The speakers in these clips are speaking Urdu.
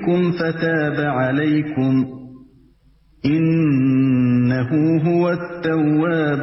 بكم فتاب عليكم إنه هو التواب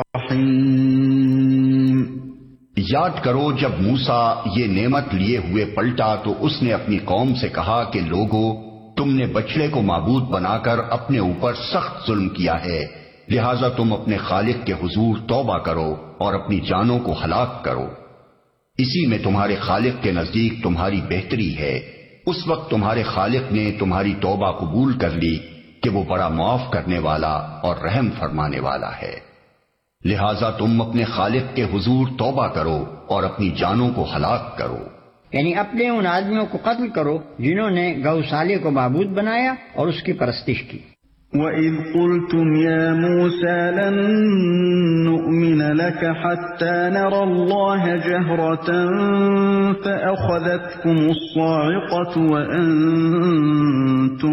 الرحيم۔ یاد کرو جب موسیٰ یہ نعمت لیے ہوئے پلٹا تو اس نے اپنی قوم سے کہا کہ لوگو، تم نے بچڑے کو معبود بنا کر اپنے اوپر سخت ظلم کیا ہے، لہذا تم اپنے خالق کے حضور توبہ کرو اور اپنی جانوں کو ہلاک کرو، اسی میں تمہارے خالق کے نزدیک تمہاری بہتری ہے۔ اس وقت تمہارے خالق نے تمہاری توبہ قبول کر لی کہ وہ بڑا معاف کرنے والا اور رحم فرمانے والا ہے، لہذا تم اپنے خالق کے حضور توبہ کرو اور اپنی جانوں کو ہلاک کرو، یعنی اپنے ان آدمیوں کو قتل کرو جنہوں نے گوسالے کو معبود بنایا اور اس کی پرستش کی۔ وَإِذْ قُلْتُمْ يَا مُوسَى لَن نُّؤْمِنَ لَكَ حَتَّى نَرَى اللَّهَ جَهْرَةً فَأَخَذَتْكُمُ الصَّاعِقَةُ وَأَنتُمْ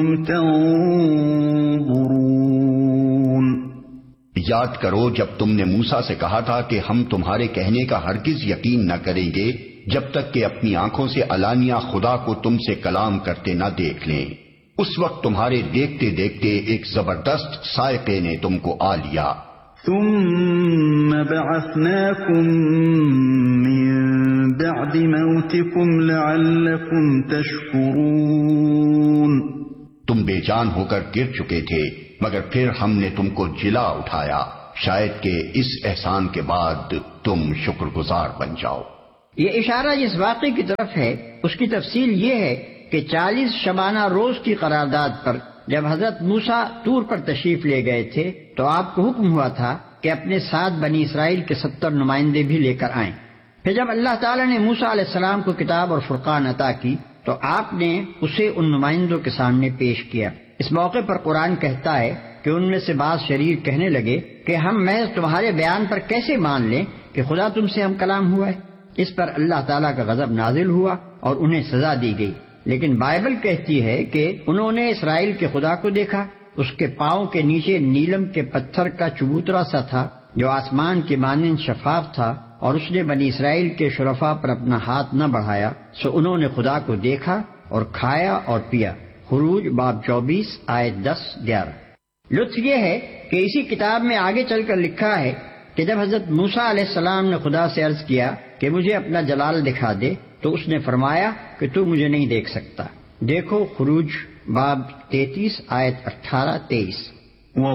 تَنظُرُونَ۔ یاد کرو جب تم نے موسیٰ سے کہا تھا کہ ہم تمہارے کہنے کا ہرگز یقین نہ کریں گے جب تک کہ اپنی آنکھوں سے علانیہ خدا کو تم سے کلام کرتے نہ دیکھ لیں۔ اس وقت تمہارے دیکھتے دیکھتے ایک زبردست صاعقے نے تم کو آ لیا۔ ثم بعثناكم من بعد موتكم لعلكم تشكرون۔ تم بے جان ہو کر گر چکے تھے مگر پھر ہم نے تم کو جلا اٹھایا، شاید کہ اس احسان کے بعد تم شکر گزار بن جاؤ۔ یہ اشارہ جس واقعے کی طرف ہے اس کی تفصیل یہ ہے کہ 40 شبانہ روز کی قرارداد پر جب حضرت موسیٰ طور پر تشریف لے گئے تھے تو آپ کو حکم ہوا تھا کہ اپنے ساتھ بنی اسرائیل کے 70 نمائندے بھی لے کر آئیں۔ پھر جب اللہ تعالیٰ نے موسیٰ علیہ السلام کو کتاب اور فرقان عطا کی تو آپ نے اسے ان نمائندوں کے سامنے پیش کیا۔ اس موقع پر قرآن کہتا ہے کہ ان میں سے بعض شریر کہنے لگے کہ ہم محض تمہارے بیان پر کیسے مان لیں کہ خدا تم سے ہم کلام ہوا ہے۔ اس پر اللہ تعالیٰ کا غضب نازل ہوا اور انہیں سزا دی گئی، لیکن بائبل کہتی ہے کہ انہوں نے اسرائیل کے خدا کو دیکھا، اس کے پاؤں کے نیچے نیلم کے پتھر کا چبوترا سا تھا جو آسمان کے مانند شفاف تھا، اور اس نے بنی اسرائیل کے شرفاء پر اپنا ہاتھ نہ بڑھایا، سو انہوں نے خدا کو دیکھا اور کھایا اور پیا۔ خروج باب 24 آیت 10-11۔ لطف یہ ہے کہ اسی کتاب میں آگے چل کر لکھا ہے کہ جب حضرت موسیٰ علیہ السلام نے خدا سے عرض کیا کہ مجھے اپنا جلال دکھا دے تو اس نے فرمایا کہ تو مجھے نہیں دیکھ سکتا۔ دیکھو خروج باب 33 آیت 18-23۔